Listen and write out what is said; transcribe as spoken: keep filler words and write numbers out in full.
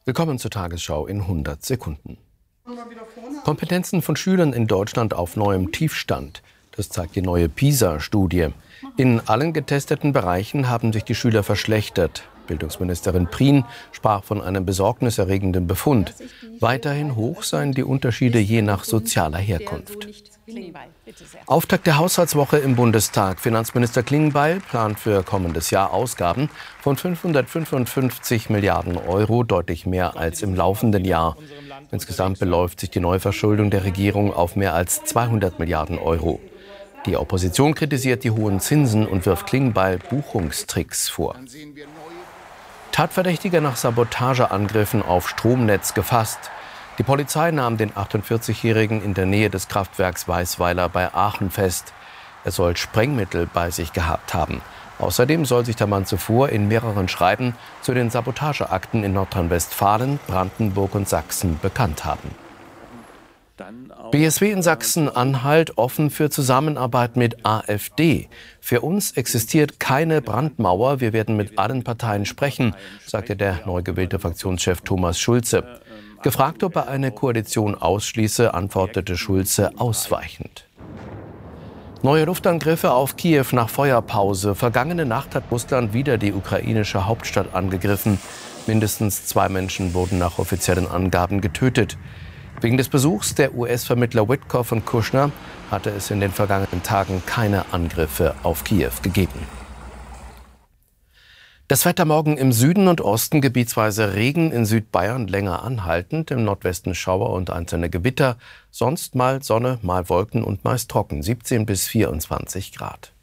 Willkommen zur Tagesschau in hundert Sekunden. Kompetenzen von Schülern in Deutschland auf neuem Tiefstand. Das zeigt die neue PISA-Studie. In allen getesteten Bereichen haben sich die Schüler verschlechtert. Bildungsministerin Prien sprach von einem besorgniserregenden Befund. Weiterhin hoch seien die Unterschiede je nach sozialer Herkunft. Auftakt der Haushaltswoche im Bundestag. Finanzminister Klingbeil plant für kommendes Jahr Ausgaben von fünfhundertfünfundfünfzig Milliarden Euro, deutlich mehr als im laufenden Jahr. Insgesamt beläuft sich die Neuverschuldung der Regierung auf mehr als zweihundert Milliarden Euro. Die Opposition kritisiert die hohen Zinsen und wirft Klingbeil Buchungstricks vor. Tatverdächtiger nach Sabotageangriffen auf Stromnetz gefasst. Die Polizei nahm den achtundvierzigjährigen in der Nähe des Kraftwerks Weißweiler bei Aachen fest. Er soll Sprengmittel bei sich gehabt haben. Außerdem soll sich der Mann zuvor in mehreren Schreiben zu den Sabotageakten in Nordrhein-Westfalen, Brandenburg und Sachsen bekannt haben. B S W in Sachsen-Anhalt offen für Zusammenarbeit mit AfD. Für uns existiert keine Brandmauer. Wir werden mit allen Parteien sprechen, sagte der neu gewählte Fraktionschef Thomas Schulze. Gefragt, ob er eine Koalition ausschließe, antwortete Schulze ausweichend. Neue Luftangriffe auf Kiew nach Feuerpause. Vergangene Nacht hat Russland wieder die ukrainische Hauptstadt angegriffen. Mindestens zwei Menschen wurden nach offiziellen Angaben getötet. Wegen des Besuchs der U S-Vermittler Witkoff und Kushner hatte es in den vergangenen Tagen keine Angriffe auf Kiew gegeben. Das Wetter morgen im Süden und Osten gebietsweise Regen, in Südbayern länger anhaltend, im Nordwesten Schauer und einzelne Gewitter, sonst mal Sonne, mal Wolken und meist trocken, siebzehn bis vierundzwanzig Grad.